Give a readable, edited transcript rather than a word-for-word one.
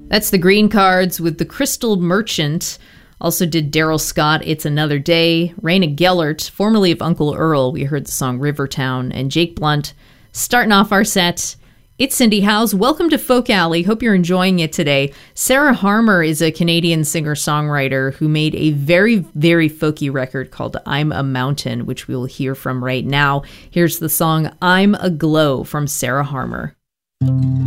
That's the Green Cards with The Crystal Merchant. Also did Daryl Scott, It's Another Day. Raina Gellert, formerly of Uncle Earl, we heard the song Rivertown. And Jake Blunt, starting off our set. It's Cindy Howes. Welcome to Folk Alley. Hope you're enjoying it today. Sarah Harmer is a Canadian singer-songwriter who made a very, very folky record called I'm a Mountain, which we'll hear from right now. Here's the song I'm Aglow from Sarah Harmer.